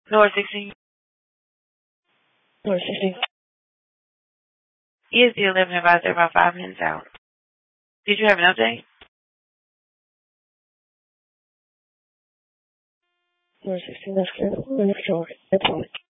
North 16. North 16. ESD 11 advised they're about 5 minutes out. Did you have an update? North 16, that's good. We're in the store. That's all.